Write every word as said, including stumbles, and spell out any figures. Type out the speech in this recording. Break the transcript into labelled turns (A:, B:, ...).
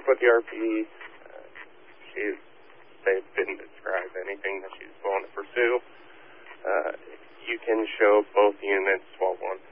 A: with the R P D. Uh, she's, they didn't describe anything that she's willing to pursue. Uh, you can show both units while one